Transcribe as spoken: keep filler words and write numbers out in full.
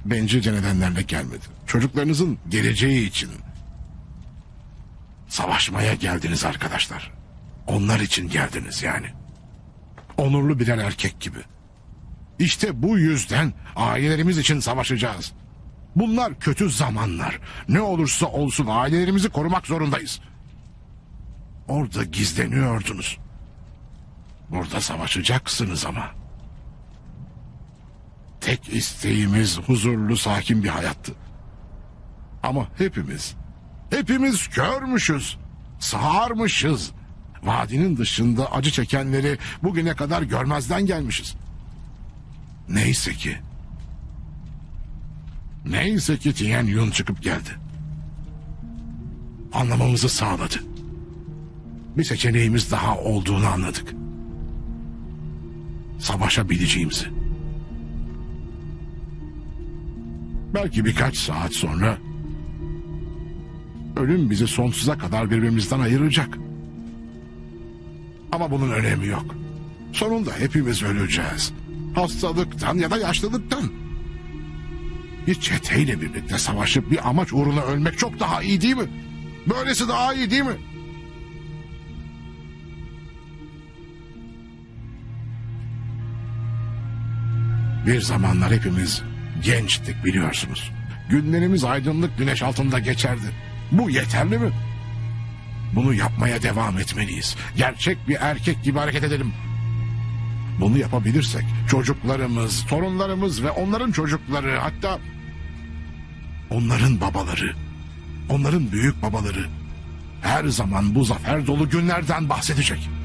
bencilce nedenlerle gelmedi. Çocuklarınızın geleceği için savaşmaya geldiniz arkadaşlar. Onlar için geldiniz yani. Onurlu birer erkek gibi. İşte bu yüzden ailelerimiz için savaşacağız. Bunlar kötü zamanlar. Ne olursa olsun ailelerimizi korumak zorundayız. Orada gizleniyordunuz. Burada savaşacaksınız ama. Tek isteğimiz huzurlu, sakin bir hayattı. Ama hepimiz, hepimiz körmüşüz, sağırmışız. Vadinin dışında acı çekenleri bugüne kadar görmezden gelmişiz. Neyse ki, neyse ki Tien Yun çıkıp geldi. Anlamamızı sağladı. Bir seçeneğimiz daha olduğunu anladık. Savaşabileceğimizi. Belki birkaç saat sonra ölüm bizi sonsuza kadar birbirimizden ayıracak. Ama bunun önemi yok. Sonunda hepimiz öleceğiz. Hastalıktan ya da yaşlılıktan. Bir çeteyle birlikte savaşıp bir amaç uğruna ölmek çok daha iyi değil mi? Böylesi daha iyi değil mi? Bir zamanlar hepimiz gençtik biliyorsunuz. Günlerimiz aydınlık güneş altında geçerdi. Bu yeterli mi? Bunu yapmaya devam etmeliyiz. Gerçek bir erkek gibi hareket edelim. Bunu yapabilirsek çocuklarımız, torunlarımız ve onların çocukları, hatta onların babaları, onların büyük babaları her zaman bu zafer dolu günlerden bahsedecek.